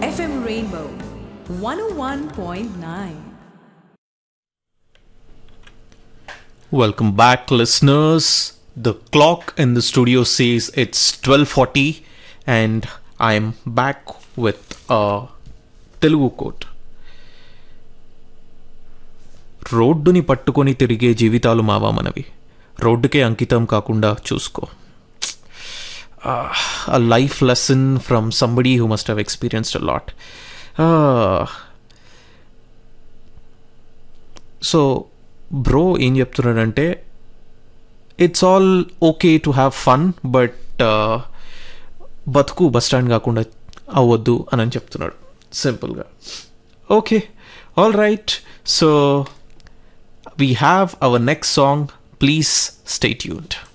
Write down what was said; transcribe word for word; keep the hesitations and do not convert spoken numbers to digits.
F M Rainbow one oh one point nine. Welcome back, listeners. The clock in the studio says it's twelve forty and I'm back with a Telugu quote. రోడ్డుని పట్టుకొని తిరిగే జీవితాలు మావా మనవి, రోడ్డుకే అంకితం కాకుండా చూసుకో. A life lesson from somebody who must have experienced a lot. Uh, so bro ఏం చెప్తున్నాడంటే, it's all okay to have fun, but బతుకు బస్ స్టాండ్ కాకుండా అవ్వద్దు అని చెప్తున్నాడు సింపుల్గా. Okay, all right. So we have our next song. Please stay tuned.